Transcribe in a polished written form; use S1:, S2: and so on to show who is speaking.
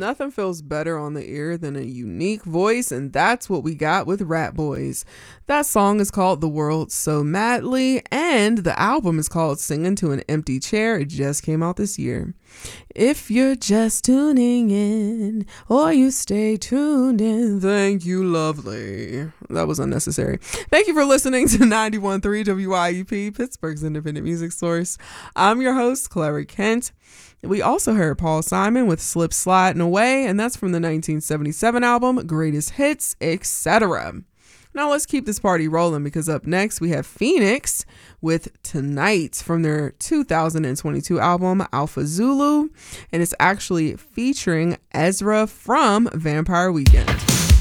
S1: Nothing feels better on the ear than a unique voice, and that's what we got with Rat Boys. That song is called The World So Madly, and the album is called Singing to an Empty Chair. It just came out this year. If you're just tuning in, or you stay tuned in, thank you, lovely. That was unnecessary. Thank you for listening to 91.3 WYUP, Pittsburgh's independent music source. I'm your host, Clary Kent. We also heard Paul Simon with Slip, Sliding Away, and that's from the 1977 album, Greatest Hits, etc. Now let's keep this party rolling, because up next we have Phoenix with Tonight from their 2022 album Alpha Zulu, and it's actually featuring Ezra from Vampire Weekend.